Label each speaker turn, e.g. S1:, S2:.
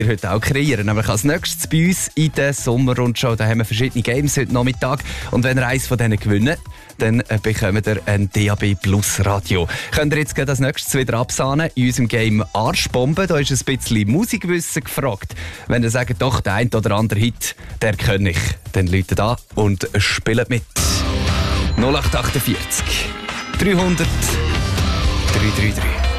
S1: heute auch kreieren. Aber als nächstes bei uns in der Sommerrundschau, da haben wir verschiedene Games heute Nachmittag. Und wenn ihr eins von denen gewinnt, dann bekommt ihr ein DAB Plus Radio. Könnt ihr jetzt als nächstes wieder absahnen in unserem Game Arschbombe. Da ist ein bisschen Musikwissen gefragt. Wenn ihr sagt, doch, der ein oder andere Hit, der kann ich, dann läutet an und spielt mit. 0848 300 333.